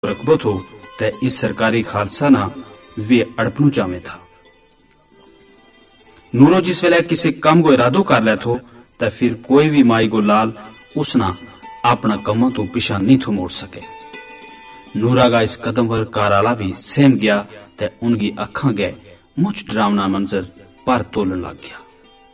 رقبت ہو تے اس سرکاری خالصہ نہ وی اڑپنو چاہے تھا. نورو جس ویلے کسی کام کو ارادو کر لے تھو تے پھر کوئی بھی مائی کو لال اس نہ اپنا کماں تو پیچھا نہیں تھو موڑ سکے. نورا کا اس قدم پر کارالا بھی سہم گیا تے ان کی اکھاں گئے مجھ ڈراونا منظر پر تولن لگ گیا.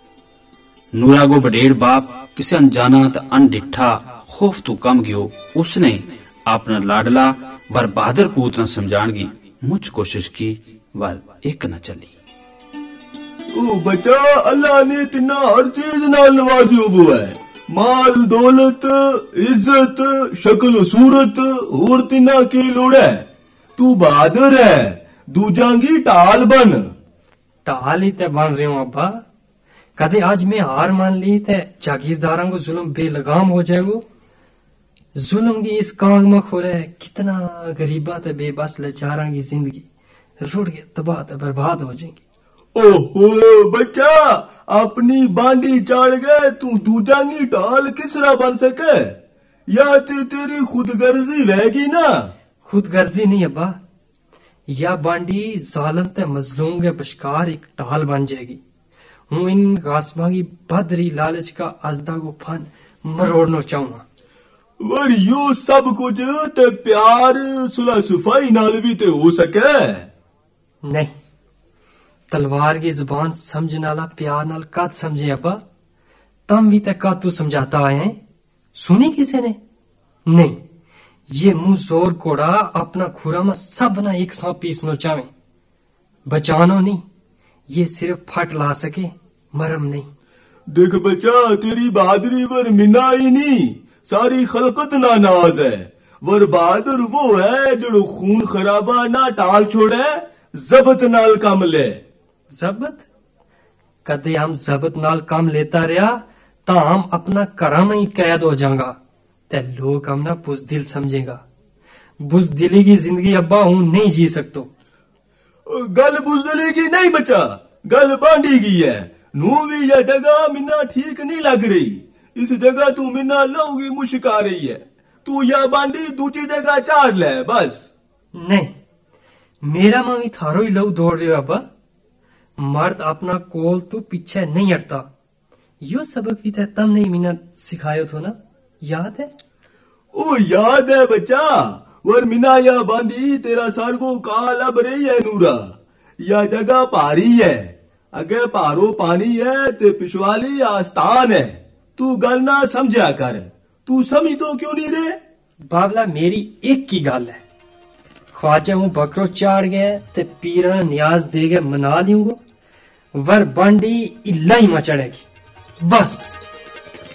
نورا کو بڈیڑ باپ کسی انجانا تے انڈٹھا خوف تو کم گیو. اس نے اپنا لاڈلا ور بہادر پوت نہ سمجھان گی مجھ کوشش کی ور ایک نہ چلی. او بچا اللہ نے تنا ہر چیز نال نوازیو بو ہے. مال دولت عزت شکل و صورت اور تنا کی لوڑ ہے. تو بہادر ہے دوجانگی ٹال بن. ٹال ہی تے بن رہی ہوں ابا. کدے آج میں ہار مان لی تے جاگیرداراں کو ظلم بے لگام ہو جائے گو. ظلم کی اس کانگ میں کھو رہے کتنا غریباں تے بے بس لچاراں کی زندگی رڑ کے تباہ تے برباد ہو جائیں گی. اوہو بچہ اپنی بانڈی چاڑ گئے تو دوجانگی ٹال کس طرح بن سکے؟ یا تیری خود غرضی رہے گی نا؟ خود غرضی نہیں ابا. یا بانڈی ظالم تے مظلوم کے بشکار ایک ٹال بن جائے گی. ہوں ان غاصباں کی بدری لالچ کا ازدا کو پھن مروڑنا چاہوں گا. ور یو سب کچھ تے پیار صلح صفائی نال بھی تے ہو سکے؟ نہیں، تلوار کی زبان سمجھنے والا پیار نال کد سمجھے ابا. تم بھی تے کد تو سمجھاتا آئے ہیں. سنی کسی نے؟ نہیں. یہ منہ زور کوڑا اپنا کھورا میں سب نہ ایک ساتھ پیسنو چاہے. بچانو نہیں، یہ صرف پھٹ لا سکے مرم نہیں. دیکھ بچہ تیری بہادری ور منا ہی نہیں ساری خلقت نہ ناز ہے. ور بہادر وہ ہے جو خون خرابہ نہ ٹال چھوڑے ضبط نال کام لے. ضبط؟ کدے ہم ضبط نال کام لیتا رہا تا ہم اپنا کرم ہی قید ہو جائیں گا تے لوگ ہم نہ بزدل سمجھیں گا. بزدلی کی زندگی ابا ہوں نہیں جی سکتو. گل بزدلی کی نہیں بچہ گل بانڈی کی ہے. نو بھی یہ جگہ منا ٹھیک نہیں لگ رہی. اس جگہ تو منا لو گی مشک آ رہی ہے. تو یا بانڈی دوسری جگہ چاڑ لے بس. نہیں، میرا ماں بھی تھارو ہی لو دوڑ رہے ہو ابا. مرد اپنا کول تو پیچھے نہیں ہٹتا. یہ سبق بھی تم نے مینا سکھایا تھا نا، یاد ہے؟ او یاد ہے بچہ. ور منا یا بانڈی تیرا سار کو کال اب رہی ہے نورا. یا جگہ پاری ہے اگے پارو پانی ہے تے پچھوالی آستان ہے. تو گل نہ سمجھا کر. تو سمجھ تو کیوں نہیں رہے؟ بابلا میری ایک کی گل ہے. خواجہ ہوں بکرو چاڑ گئے تے پیرا نیاز دے گئے منا لیوں گو. ور بانڈی اللہ ہی مچڑے گی بس.